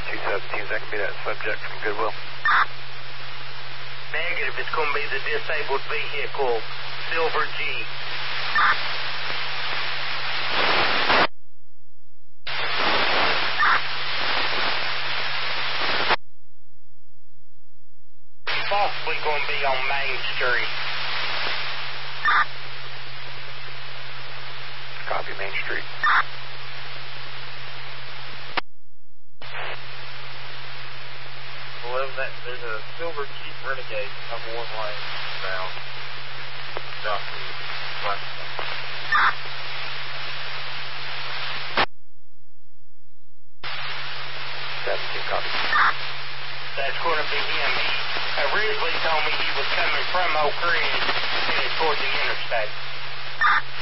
217, that can be that subject from Goodwill. Negative, it's going to be the disabled vehicle, Silver G. Possibly going to be on Main Street. Copy, Main Street. There's a Silver Jeep Renegade, number 1 lane, bound. Stop the black spot. 17, copy. That's going to be him. He originally told me he was coming from Oak Ridge headed toward the interstate.